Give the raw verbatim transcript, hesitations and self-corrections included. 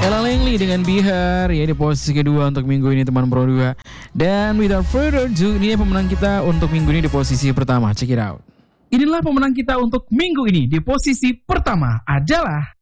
Ella Langley dengan Bihar ya di posisi kedua untuk minggu ini teman Pro dua. Dan without further ado, ini pemenang kita untuk minggu ini di posisi pertama. Check it out. Inilah pemenang kita untuk minggu ini di posisi pertama adalah